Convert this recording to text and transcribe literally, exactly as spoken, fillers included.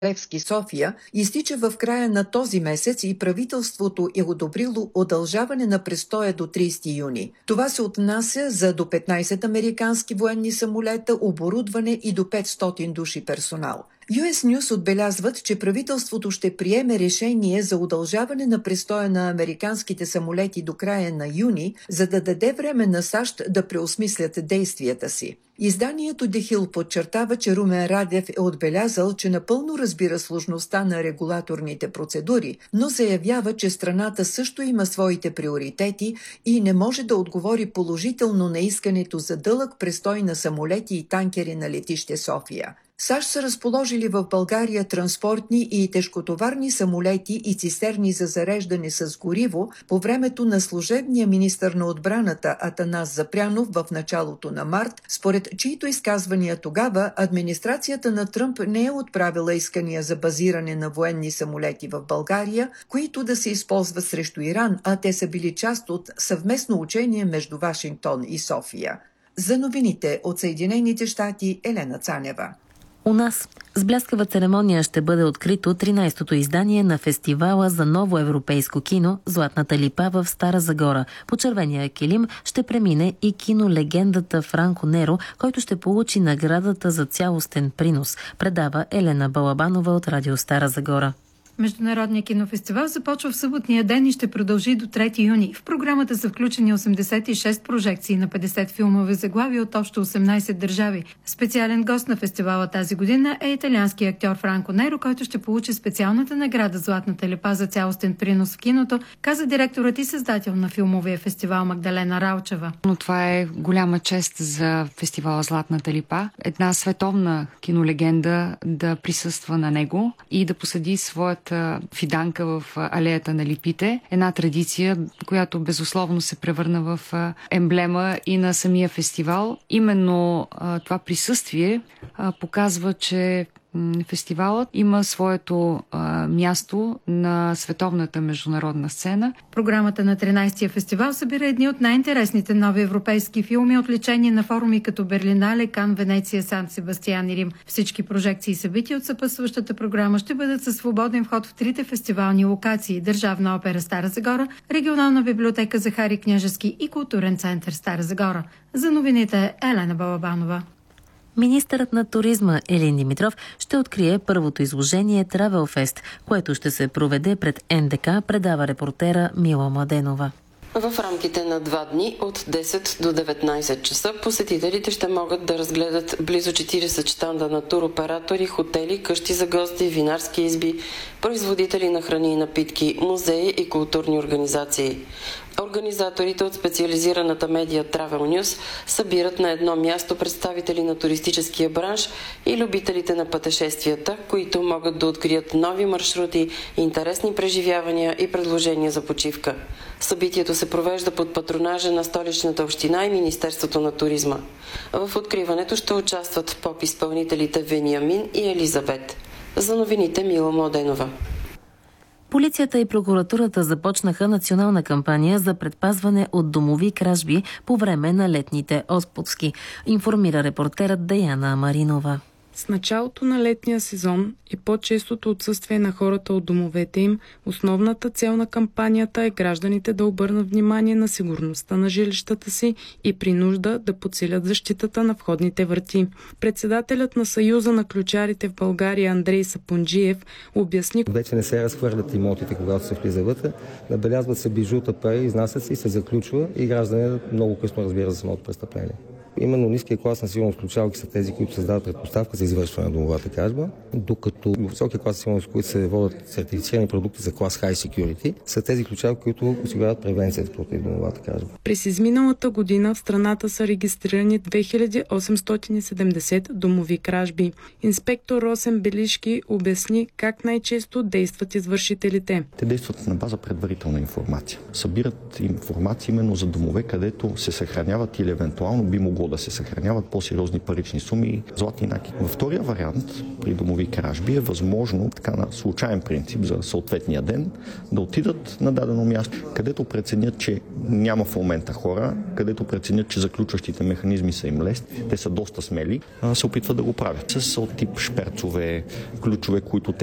Левски, София, изтича в края на този месец и правителството е одобрило удължаване на престоя до тридесети юни. Това се отнася за до петнайсет американски военни самолета, оборудване и до петстотин души персонал. Ю Ес News отбелязват, че правителството ще приеме решение за удължаване на престоя на американските самолети до края на юни, за да даде време на САЩ да преосмислят действията си. Изданието The Hill подчертава, че Румен Радев е отбелязал, че напълно разбира сложността на регулаторните процедури, но заявява, че страната също има своите приоритети и не може да отговори положително на искането за дълъг престой на самолети и танкери на летище София. САЩ са разположили в България транспортни и тежкотоварни самолети и цистерни за зареждане с гориво по времето на служебния министър на отбраната Атанас Запрянов в началото на март, според чието изказвания тогава администрацията на Тръмп не е отправила искания за базиране на военни самолети в България, които да се използват срещу Иран, а те са били част от съвместно учение между Вашингтон и София. За новините от Съединените щати, Елена Цанева. У нас с бляскава церемония ще бъде открито тринайсетото издание на фестивала за ново европейско кино «Златната липа» в Стара Загора. По червения килим ще премине и кинолегендата Франко Неро, който ще получи наградата за цялостен принос, предава Елена Балабанова от Радио Стара Загора. Международният кинофестивал започва в съботния ден и ще продължи до трети юни. В програмата са включени осемдесет и шест прожекции на петдесет филмови заглавия от общо осемнайсет държави. Специален гост на фестивала тази година е италианският актьор Франко Неро, който ще получи специалната награда «Златната липа» за цялостен принос в киното, каза директорът и създател на филмовия фестивал Магдалена Ралчева. Но това е голяма чест за фестивала «Златната липа». Една световна кинолегенда да присъства на него и да посади своята фиданка в алеята на липите. Една традиция, която безусловно се превърна в емблема и на самия фестивал. Именно това присъствие показва, че фестивалът има своето а, място на световната международна сцена. Програмата на тринайсетия фестивал събира едни от най-интересните нови европейски филми, отличени на форуми като Берлинале, Кан, Венеция, Сан Себастиян и Рим. Всички прожекции и събития от съпътстващата програма ще бъдат със свободен вход в трите фестивални локации: Държавна опера Стара Загора, Регионална библиотека Захари Княжески и Културен център Стара Загора. За новините Елена Балабанова. Министърът на туризма Елин Димитров ще открие първото изложение Travel Fest, което ще се проведе пред Ен Де Ка, предава репортера Мила Младенова. В рамките на два дни от десет до деветнайсет часа посетителите ще могат да разгледат близо четирийсет щанда на туроператори, хотели, къщи за гости, винарски изби, производители на храни и напитки, музеи и културни организации. Организаторите от специализираната медия Travel News събират на едно място представители на туристическия бранш и любителите на пътешествията, които могат да открият нови маршрути, интересни преживявания и предложения за почивка. Събитието се провежда под патронажа на Столичната община и Министерството на туризма. В откриването ще участват поп-изпълнителите Вениамин и Елизабет. За новините Мила Младенова. Полицията и прокуратурата започнаха национална кампания за предпазване от домови кражби по време на летните отпуски, информира репортерът Даяна Маринова. С началото на летния сезон и по-честото отсъствие на хората от домовете им, основната цел на кампанията е гражданите да обърнат внимание на сигурността на жилищата си и при нужда да подсилят защитата на входните врати. Председателят на Съюза на ключарите в България Андрей Сапунджиев обясни: вече не се разхвърлят имотите, когато се влиза вътре, набелязват се бижута, пари, изнасят се и се заключва и гражданът много късно разбира за самото престъпление. Именно ниския клас на сигурност ключалки са тези, които създават предпоставка за извършване на домовата кражба, докато високия клас на сигурност, които се водят сертифицирани продукти за клас High Security, са тези ключалки, които осигуряват превенцията против домовата кражба. През изминалата година в страната са регистрирани две хиляди осемстотин и седемдесет домови кражби. Инспектор Росен Белишки обясни как най-често действат извършителите. Те действат на база предварителна информация. Събират информация именно за домове, където се съхраняват или евентуално би могло могло да се съхраняват по-сериозни парични суми, златни накити. Във втория вариант, при домови кражби, е възможно така на случайен принцип за съответния ден да отидат на дадено място, където преценят, че няма в момента хора, където преценят, че заключващите механизми са им лесни, те са доста смели, се опитват да го правят с от тип шперцове, ключове, които те